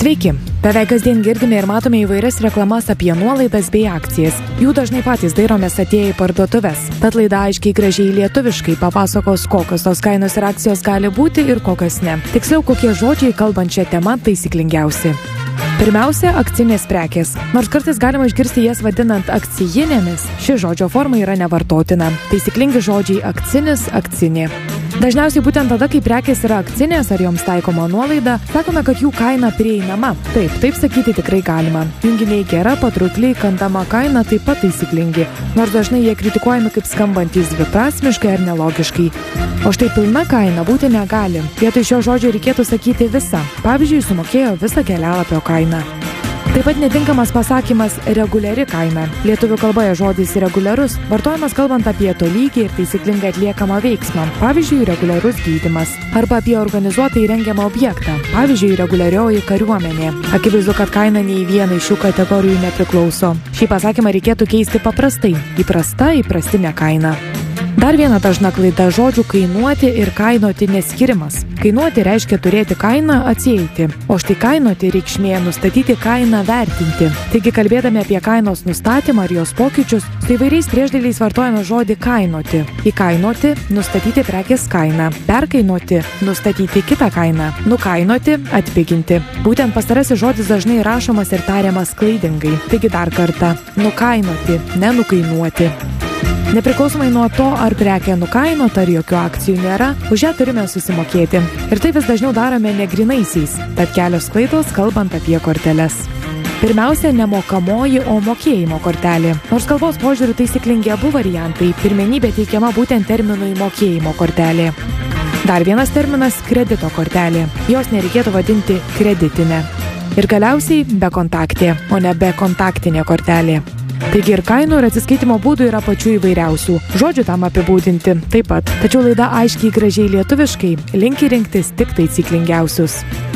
Sveiki! Beveik kasdien girdime ir matome įvairias reklamas apie nuolaidas bei akcijas. Jų dažnai patys dairomės atėję į parduotuves. Tad laida aiškiai gražiai lietuviškai papasakos, kokios tos kainos ir akcijos gali būti ir kokios ne. Tiksliau, kokie žodžiai kalbant šią temą taisyklingiausi. Pirmiausia, akcinės prekės. Nors kartais galima išgirsti jas vadinant akcijinėmis, ši žodžio forma yra nevartotina. Taisyklingi žodžiai akcinis, akcinė. Dažniausiai būtent tada, kai prekės yra akcinės ar joms taikoma nuolaida, sakome, kad jų kaina prieinama. Taip sakyti tikrai galima. Junginiai gera, patraukliai, kantama kaina taip pat taisyklingi, nors dažnai jie kritikuojami kaip skambantys dviprasmiškai ar nelogiškai. O štai pilna kaina būti negali. Vietoj šio žodžio reikėtų sakyti visa. Pavyzdžiui, sumokėjo visą kelialapio kainą. Taip pat netinkamas pasakymas reguliari kaina. Lietuvių kalboje žodis reguliarus vartojamas kalbant apie tolygiai ir taisyklingai atliekamą veiksmą, pavyzdžiui, reguliarus gydymas, arba apie organizuotai rengiamą objektą, pavyzdžiui, reguliarioji kariuomenė. Akivaizdu, kad kaina nei vienai šių kategorijų nepriklauso. Šį pasakymą reikėtų keisti paprastai. Įprasta, įprastinė kaina. Dar viena dažna klaida žodžių kainuoti ir kainoti neskirimas. Kainuoti reiškia turėti kainą atsieiti, o štai kainoti reikšmė nustatyti kainą vertinti. Taigi, kalbėdami apie kainos nustatymą ar jos pokyčius, su įvairiais priešdėliais vartojame žodį kainoti. Įkainoti – nustatyti prekės kainą. Perkainuoti – nustatyti kitą kainą. Nukainoti – atpiginti. Būtent pastarasis žodis dažnai rašomas ir tariamas klaidingai. Taigi dar kartą – nukainoti, nenukainuoti. Nepriklausomai nuo to, ar prekė nukainota, ar jokių akcijų nėra, už ją turime susimokėti. Ir tai vis dažniau darome negrynaisiais, tad kelios klaidos kalbant apie korteles. Pirmiausia, nemokamoji, o mokėjimo kortelė. Nors kalbos požiūriu taisyklingi abu variantai, pirmenybė teikiama būtent terminui mokėjimo kortelė. Dar vienas terminas – kredito kortelė. Jos nereikėtų vadinti kreditinė. Ir galiausiai bekontaktė, o ne bekontaktinė kortelė. Taigi ir kainų ir atsiskaitimo būdų yra pačių įvairiausių. Žodžių tam apibūdinti taip pat. Tačiau laida aiškiai gražiai lietuviškai linki rinktis tik taisyklingiausius.